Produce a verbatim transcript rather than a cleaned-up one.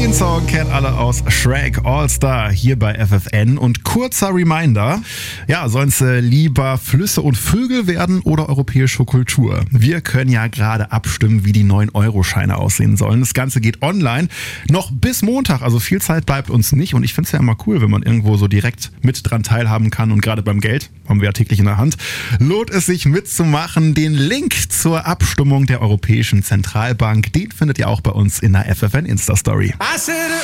Den Song kennen alle aus Shrek All-Star hier bei F F N. Und kurzer Reminder, ja, sollen es äh, lieber Flüsse und Vögel werden oder europäische Kultur? Wir können ja gerade abstimmen, wie die neun Euro Scheine aussehen sollen. Das Ganze geht online noch bis Montag, also viel Zeit bleibt uns nicht. Und ich finde es ja immer cool, wenn man irgendwo so direkt mit dran teilhaben kann. Und gerade beim Geld haben wir ja täglich in der Hand. Lohnt es sich mitzumachen. Den Link zur Abstimmung der Europäischen Zentralbank, den findet ihr auch bei uns in der F F N Insta-Story.